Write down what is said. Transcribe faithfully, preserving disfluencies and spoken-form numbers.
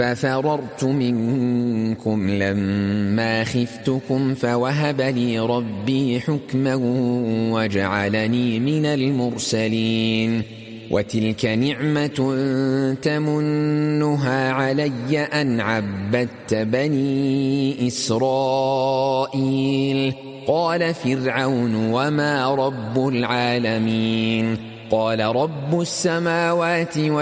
ففررت منكم لما خفتكم فوهب لي ربي حكما وجعلني من المرسلين وتلك نعمة تمنها علي أن عبدت بني إسرائيل قال فرعون وما رب العالمين قال رب السماوات